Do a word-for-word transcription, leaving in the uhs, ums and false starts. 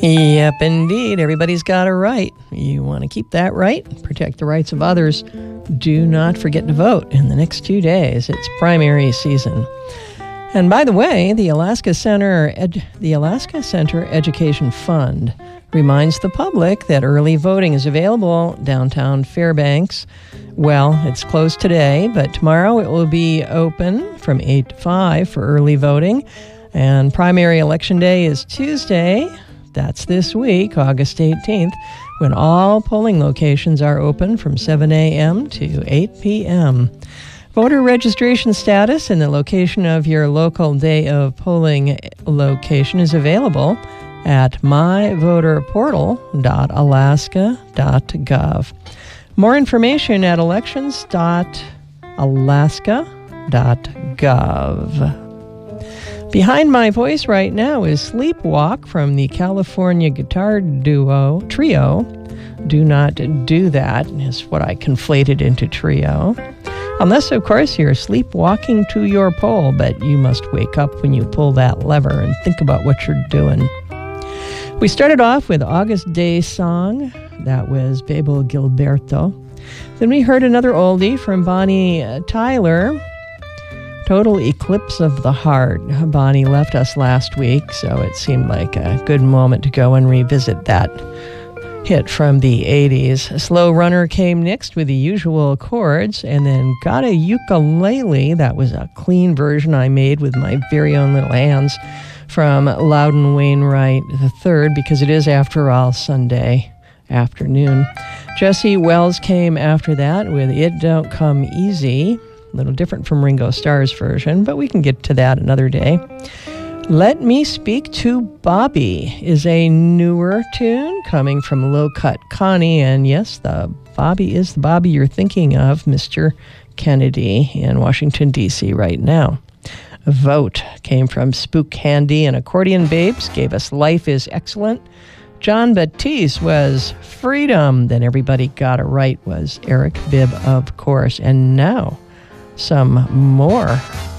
Yep, indeed. Everybody's got a right. You want to keep that right, protect the rights of others. Do not forget to vote in the next two days. It's primary season. And by the way, the Alaska Center, Ed, the Alaska Center Education Fund reminds the public that early voting is available downtown Fairbanks. Well, it's closed today, but tomorrow it will be open from eight to five for early voting. And primary election day is Tuesday. That's this week, August eighteenth, when all polling locations are open from seven a.m. to eight p.m. Voter registration status and the location of your local day of polling location is available at my voter portal dot alaska dot gov. More information at elections dot alaska dot gov. Behind my voice right now is Sleepwalk from the California guitar duo trio. Do Not Do That is what I conflated into trio. Unless, of course, you're sleepwalking to your poll, but you must wake up when you pull that lever and think about what you're doing. We started off with August Day Song. That was Bebel Gilberto. Then we heard another oldie from Bonnie Tyler, Total Eclipse of the Heart. Bonnie left us last week, so it seemed like a good moment to go and revisit that hit from the eighties. Slow Runner came next with the usual chords, and then Got a Ukulele. That was a clean version I made with my very own little hands from Loudon Wainwright the third, because it is, after all, Sunday afternoon. Jesse Wells came after that with It Don't Come Easy. A little different from Ringo Starr's version, but we can get to that another day. Let Me Speak to Bobby is a newer tune coming from Low Cut Connie, and yes, the Bobby is the Bobby you're thinking of, Mister Kennedy in Washington, D C right now. Vote came from Spook Handy and Accordion Babes, gave us Life is Excellent. John Batiste was Freedom. Then Everybody Got It Right was Eric Bibb, of course. And now, some more